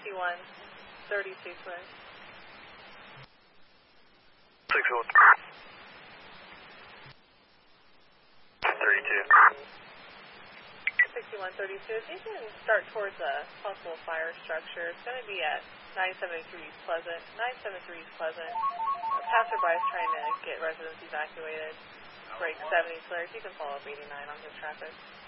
6132 clear. 6132, if you can start towards a possible fire structure, it's going to be at 973 East Pleasant. 973 East Pleasant. A passerby is trying to get residents evacuated. Break 70 clear. If you can follow up 89 on his traffic.